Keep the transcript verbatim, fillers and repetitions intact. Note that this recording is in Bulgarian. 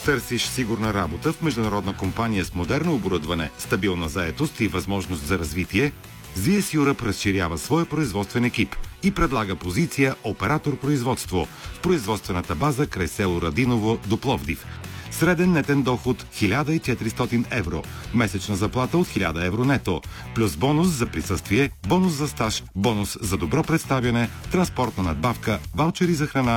Търсиш сигурна работа в международна компания с модерно оборудване, стабилна заетост и възможност за развитие? зет ес Europe разширява своя производствен екип и предлага позиция оператор производство в производствената база край село Радиново до Пловдив. Среден нетен доход хиляда и четиристотин евро, месечна заплата от хиляда евро нето, плюс бонус за присъствие, бонус за стаж, бонус за добро представяне, транспортна надбавка, ваучери за храна